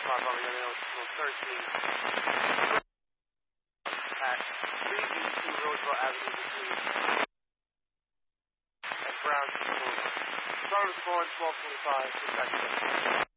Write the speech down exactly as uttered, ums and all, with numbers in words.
five, Romeo Lima thirteen at three B two Roosevelt Avenue between and Brown Street. Start with scoring twelve twenty-five,